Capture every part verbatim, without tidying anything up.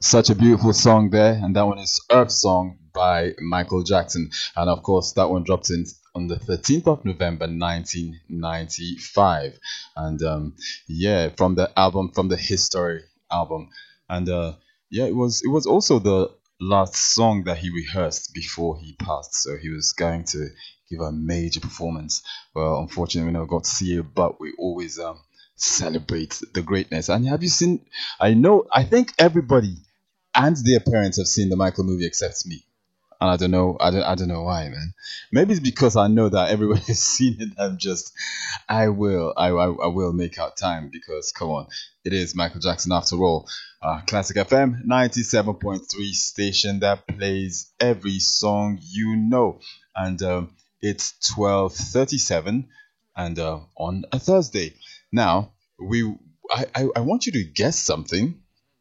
Such a beautiful song there, and that one is Earth Song by Michael Jackson. And of course, that one dropped in on the thirteenth of November nineteen ninety-five. And um, yeah, from the album, from the History album. And uh, yeah, it was it was also the last song that he rehearsed before he passed. So he was going to give a major performance. Well, unfortunately, we never got to see it, but we always um celebrate the greatness. And have you seen? I know, I think everybody and their parents have seen the Michael movie except me. And I don't know, I don't, I don't know why, man. Maybe it's because I know that everybody has seen it. I'm just, I will, I, I, I will make out time because, come on, it is Michael Jackson after all. Uh, Classic F M ninety-seven point three station that plays every song you know. And um, it's twelve thirty-seven and uh, on a Thursday. Now, we, I, I, I want you to guess something.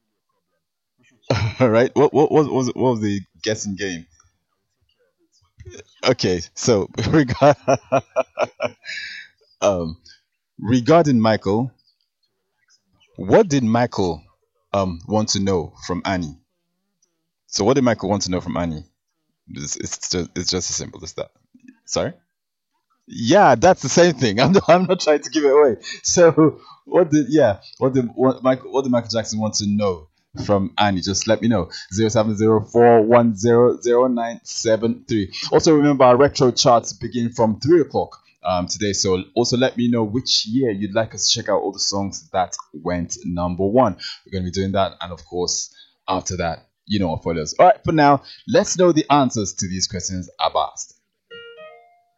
All right. What what what was what was the guessing game? Okay, so regard, um, regarding Michael, what did Michael um want to know from Annie? So what did Michael want to know from Annie? It's, it's just it's just as simple as that. Sorry. Yeah, that's the same thing. I'm not, I'm not trying to give it away. So what did yeah what did what Michael what did Michael Jackson want to know from Annie? Just let me know. Zero seven zero four one zero zero nine seven three. Also remember our retro charts begin from three o'clock um today. So also let me know which year you'd like us to check out all the songs that went number one. We're gonna be doing that, and of course after that, you know what follows. All right, for now, let's know the answers to these questions I've asked.